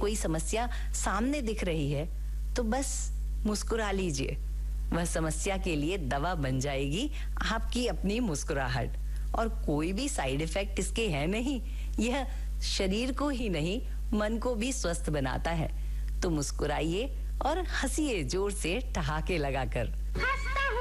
कोई समस्या सामने दिख रही है तो बस मुस्कुरा लीजिए। वह समस्या के लिए दवा बन जाएगी आपकी अपनी मुस्कुराहट। और कोई भी साइड इफेक्ट इसके है नहीं। यह शरीर को ही नहीं, मन को भी स्वस्थ बनाता है। तो मुस्कुराइए और हंसिए जोर से ठहाके लगाकर।